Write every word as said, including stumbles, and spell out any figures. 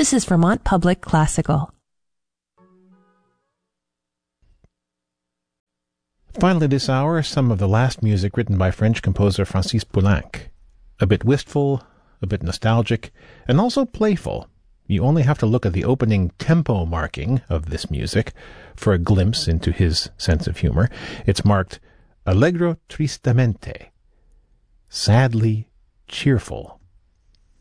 This is Vermont Public Classical. Finally this hour, some of the last music written by French composer Francis Poulenc. A bit wistful, a bit nostalgic, and also playful. You only have to look at the opening tempo marking of this music for a glimpse into his sense of humor. It's marked Allegro tristamente, sadly cheerful.